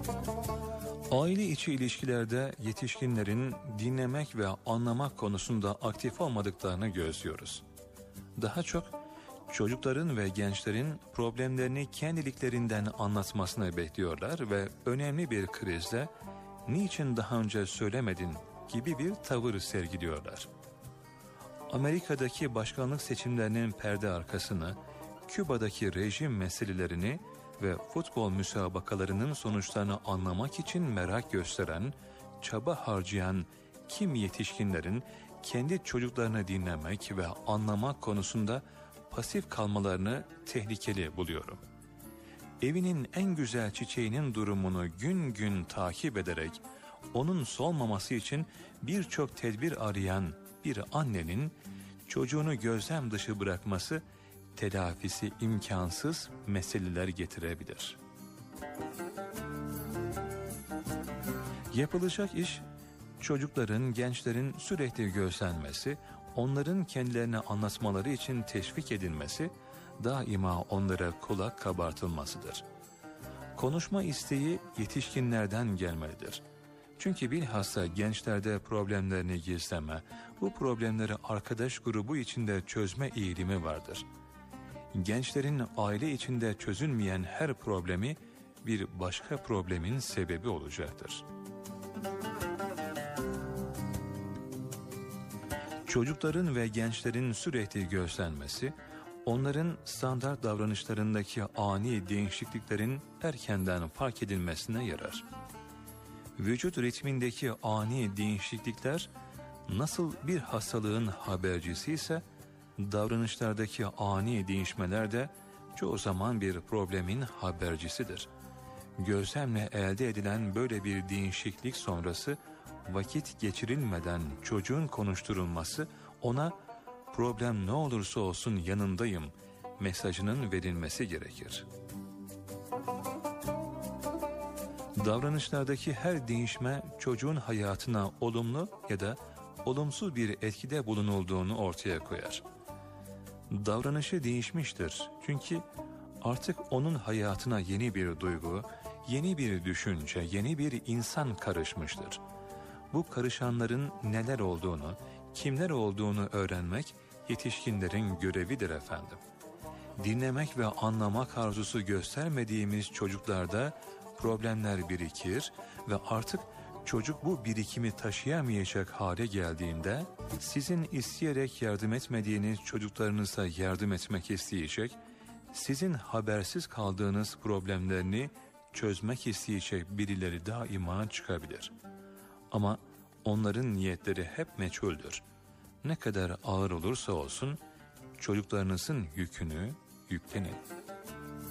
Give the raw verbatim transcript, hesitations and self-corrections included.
Aile içi ilişkilerde yetişkinlerin dinlemek ve anlamak konusunda aktif olmadıklarını gözlüyoruz. Daha çok çocukların ve gençlerin problemlerini kendiliklerinden anlatmasını bekliyorlar ve önemli bir krizde "niçin daha önce söylemedin" gibi bir tavır sergiliyorlar. Amerika'daki başkanlık seçimlerinin perde arkasını, Küba'daki rejim meselelerini ve futbol müsabakalarının sonuçlarını anlamak için merak gösteren, çaba harcayan kimi yetişkinlerin kendi çocuklarını dinlemek ve anlamak konusunda pasif kalmalarını tehlikeli buluyorum. Evinin en güzel çiçeğinin durumunu gün gün takip ederek onun solmaması için birçok tedbir arayan bir annenin çocuğunu gözlem dışı bırakması telafisi imkansız meseleler getirebilir. Yapılacak iş, çocukların, gençlerin sürekli gözlenmesi, onların kendilerine anlatmaları için teşvik edilmesi, daima onlara kulak kabartılmasıdır. Konuşma isteği yetişkinlerden gelmelidir. Çünkü bilhassa gençlerde problemlerini gizleme, bu problemleri arkadaş grubu içinde çözme eğilimi vardır. Gençlerin aile içinde çözülmeyen her problemi bir başka problemin sebebi olacaktır. Çocukların ve gençlerin sürekli gözlenmesi, onların standart davranışlarındaki ani değişikliklerin erkenden fark edilmesine yarar. Vücut ritmindeki ani değişiklikler nasıl bir hastalığın habercisi ise, davranışlardaki ani değişmeler de çoğu zaman bir problemin habercisidir. Gözlemle elde edilen böyle bir değişiklik sonrası vakit geçirilmeden çocuğun konuşturulması, ona "problem ne olursa olsun yanındayım" mesajının verilmesi gerekir. Davranışlardaki her değişme çocuğun hayatına olumlu ya da olumsuz bir etkide bulunulduğunu ortaya koyar. Davranışı değişmiştir çünkü artık onun hayatına yeni bir duygu, yeni bir düşünce, yeni bir insan karışmıştır. Bu karışanların neler olduğunu, kimler olduğunu öğrenmek yetişkinlerin görevidir efendim. Dinlemek ve anlamak arzusu göstermediğimiz çocuklarda problemler birikir ve artık çocuk bu birikimi taşıyamayacak hale geldiğinde sizin isteyerek yardım etmediğiniz çocuklarınıza yardım etmek isteyecek, sizin habersiz kaldığınız problemlerini çözmek isteyecek birileri daima çıkabilir. Ama onların niyetleri hep meçhuldür. Ne kadar ağır olursa olsun çocuklarınızın yükünü yüklenin.